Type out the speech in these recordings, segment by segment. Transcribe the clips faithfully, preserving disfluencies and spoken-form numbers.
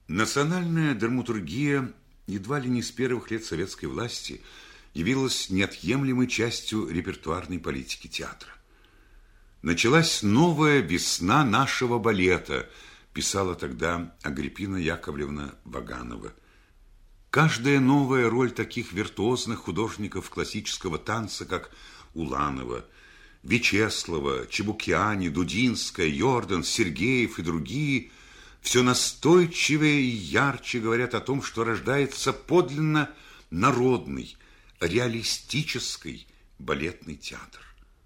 Национальная драматургия едва ли не с первых лет советской власти явилась неотъемлемой частью репертуарной политики театра. «Началась новая весна нашего балета», писала тогда Агриппина Яковлевна Ваганова. Каждая новая роль таких виртуозных художников классического танца, как Уланова, Вячеслава, Чебукиани, Дудинская, Йордан, Сергеев и другие, все настойчивее и ярче говорят о том, что рождается подлинно народный, реалистический балетный театр.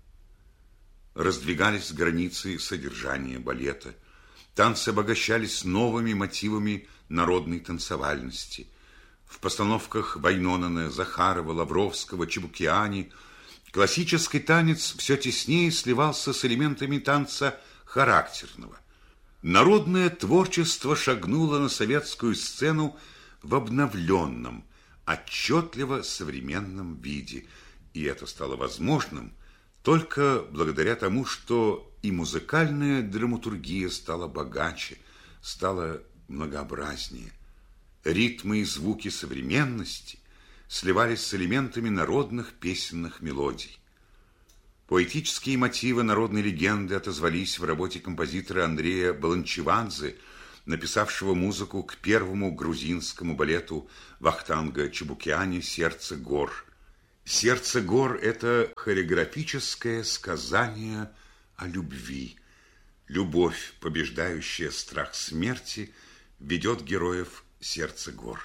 Раздвигались границы содержания балета, танцы обогащались новыми мотивами народной танцевальности. В постановках Вайнонена, Захарова, Лавровского, Чебукиани классический танец все теснее сливался с элементами танца характерного. Народное творчество шагнуло на советскую сцену в обновленном, отчетливо современном виде, и это стало возможным только благодаря тому, что и музыкальная драматургия стала богаче, стала многообразнее. Ритмы и звуки современности сливались с элементами народных песенных мелодий. Поэтические мотивы народной легенды отозвались в работе композитора Андрея Баланчевадзе, написавшего музыку к первому грузинскому балету Вахтанга Чебукиани «Сердце гор». «Сердце гор» – это хореографическое сказание о любви. Любовь, побеждающая страх смерти, ведет героев «Сердце гор».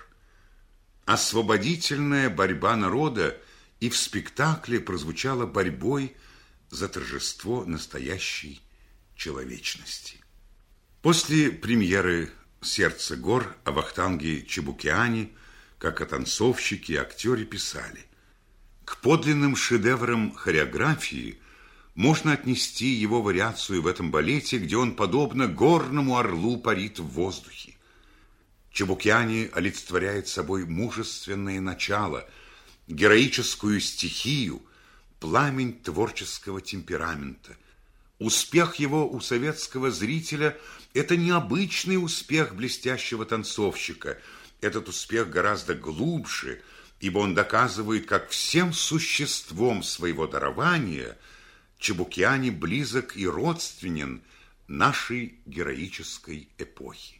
Освободительная борьба народа и в спектакле прозвучала борьбой за торжество настоящей человечности. После премьеры «Сердце гор» о Вахтанге Чебукиани, как о танцовщике и актере, писали: к подлинным шедеврам хореографии можно отнести его вариацию в этом балете, где он, подобно горному орлу, парит в воздухе. Чебукиани олицетворяет собой мужественное начало, героическую стихию, пламень творческого темперамента. Успех его у советского зрителя – это необычный успех блестящего танцовщика. Этот успех гораздо глубже, ибо он доказывает, как всем существом своего дарования Чебукиани близок и родственен нашей героической эпохи.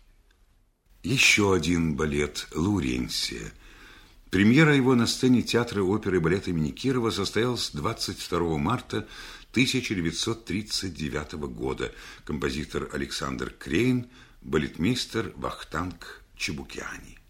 Еще один балет «Лауренсия». Премьера его на сцене театра оперы и балета имени Кирова состоялась двадцать второго марта тысяча девятьсот тридцать девятого года. Композитор Александр Крейн, балетмейстер Вахтанг Чебукиани.